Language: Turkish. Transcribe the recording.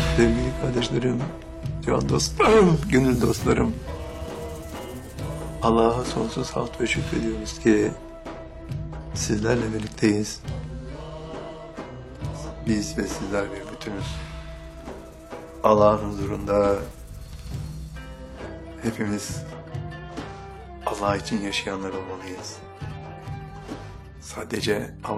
Sevgili kardeşlerim, can dostlarım, gönül dostlarım. Allah'a sonsuz hamd ve şükrediyoruz ki sizlerle birlikteyiz. Biz ve sizler bir bütünüz. Allah'ın huzurunda hepimiz Allah için yaşayanlar olmalıyız. Sadece